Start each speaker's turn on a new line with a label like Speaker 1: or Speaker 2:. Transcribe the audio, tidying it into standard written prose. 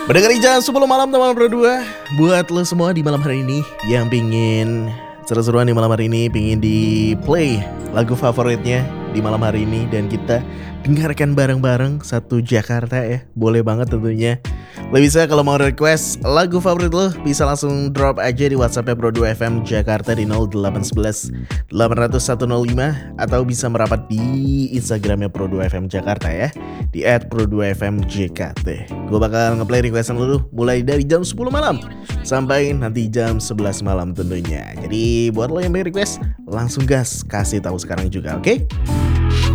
Speaker 1: Mendengar jam 10 malam teman berdua. Buat lo semua di malam hari ini yang pingin seru-seruan di malam hari ini, pingin di play lagu favoritnya di malam hari ini dan kita dengarkan bareng-bareng satu Jakarta ya. Boleh banget tentunya. Lo bisa kalau mau request lagu favorit lo bisa langsung drop aja di WhatsAppnya Pro2 FM Jakarta di 0811 800 105 atau bisa merapat di Instagramnya Pro2 FM Jakarta ya di @pro2fmjkt. Gue bakal ngeplay requestan lo mulai dari jam 10 malam sampai nanti jam 11 malam tentunya. Jadi buat lo yang pengen request langsung gas kasih tahu sekarang juga, oke?